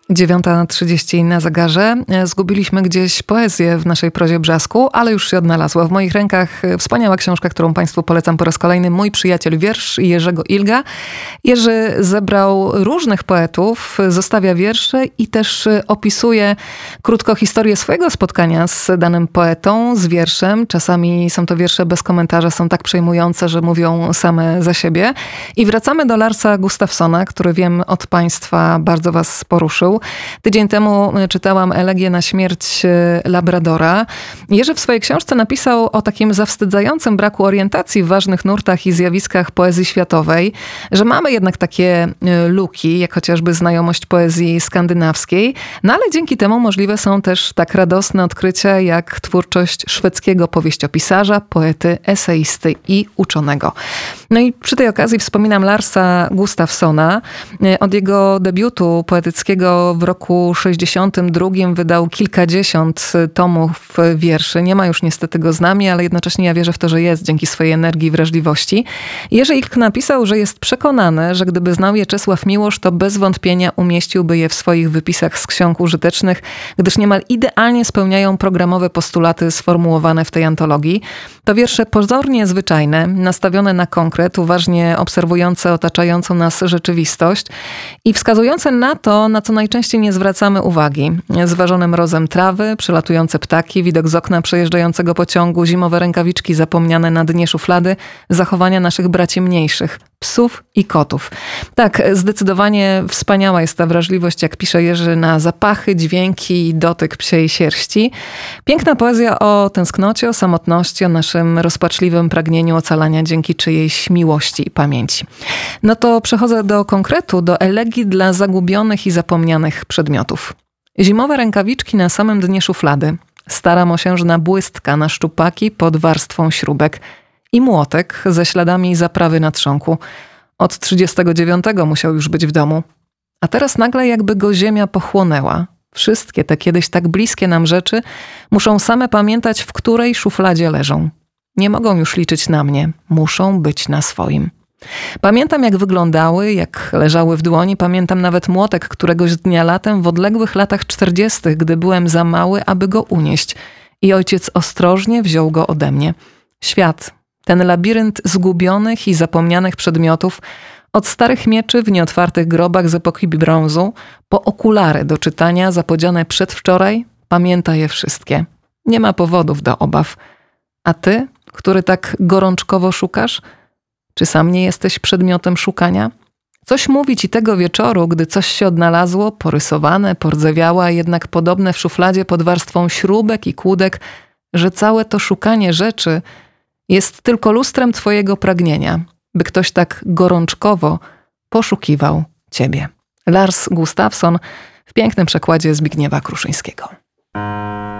9:30 na zegarze. Zgubiliśmy gdzieś poezję w naszej prozie Brzasku, ale już się odnalazła. W moich rękach wspaniała książka, którą Państwu polecam po raz kolejny. Mój przyjaciel wiersz Jerzego Ilga. Jerzy zebrał różnych poetów, zostawia wiersze i też opisuje krótko historię swojego spotkania z danym poetą, z wierszem. Czasami są to wiersze bez komentarza, są tak przejmujące, że mówią same za siebie. I wracamy do Larsa Gustafsona, który wiem od Państwa bardzo Was poruszył. Tydzień temu czytałam elegię na śmierć Labradora. Jerzy w swojej książce napisał o takim zawstydzającym braku orientacji w ważnych nurtach i zjawiskach poezji światowej, że mamy jednak takie luki, jak chociażby znajomość poezji skandynawskiej, no ale dzięki temu możliwe są też tak radosne odkrycia jak twórczość szwedzkiego powieściopisarza, poety, eseisty i uczonego. No i przy tej okazji wspominam Larsa Gustafsona. Od jego debiutu poetyckiego w roku 1962 wydał kilkadziesiąt tomów wierszy. Nie ma już niestety go z nami, ale jednocześnie ja wierzę w to, że jest dzięki swojej energii i wrażliwości. Jerzy Ilg napisał, że jest przekonany, że gdyby znał je Czesław Miłosz, to bez wątpienia umieściłby je w swoich wypisach z ksiąg użytecznych, gdyż niemal idealnie spełniają programowe postulaty sformułowane w tej antologii. To wiersze pozornie zwyczajne, nastawione na konkret, uważnie obserwujące otaczającą nas rzeczywistość i wskazujące na to, na co najczęściej nie zwracamy uwagi. Zważony mrozem trawy, przelatujące ptaki, widok z okna przejeżdżającego pociągu, zimowe rękawiczki zapomniane na dnie szuflady, zachowania naszych braci mniejszych, psów i kotów. Tak, zdecydowanie wspaniała jest ta wrażliwość, jak pisze Jerzy, na zapachy, dźwięki i dotyk psiej sierści. Piękna poezja o tęsknocie, o samotności, o naszym rozpaczliwym pragnieniu ocalania dzięki czyjejś miłości i pamięci. No to przechodzę do konkretu, do elegii dla zagubionych i zapomnianych przedmiotów. Zimowe rękawiczki na samym dnie szuflady, stara mosiężna błystka na szczupaki pod warstwą śrubek i młotek ze śladami zaprawy na trzonku. Od 39 musiał już być w domu. A teraz nagle jakby go ziemia pochłonęła. Wszystkie te kiedyś tak bliskie nam rzeczy muszą same pamiętać, w której szufladzie leżą. Nie mogą już liczyć na mnie, muszą być na swoim. Pamiętam, jak wyglądały, jak leżały w dłoni. Pamiętam nawet młotek któregoś dnia latem w odległych latach 40., gdy byłem za mały, aby go unieść. I ojciec ostrożnie wziął go ode mnie. Świat, ten labirynt zgubionych i zapomnianych przedmiotów, od starych mieczy w nieotwartych grobach z epoki brązu, po okulary do czytania zapodziane przedwczoraj, pamięta je wszystkie. Nie ma powodów do obaw. A ty, który tak gorączkowo szukasz? Czy sam nie jesteś przedmiotem szukania? Coś mówi ci tego wieczoru, gdy coś się odnalazło, porysowane, pordzewiałe, a jednak podobne w szufladzie pod warstwą śrubek i kłódek, że całe to szukanie rzeczy jest tylko lustrem twojego pragnienia, by ktoś tak gorączkowo poszukiwał ciebie. Lars Gustafsson w pięknym przekładzie Zbigniewa Kruszyńskiego.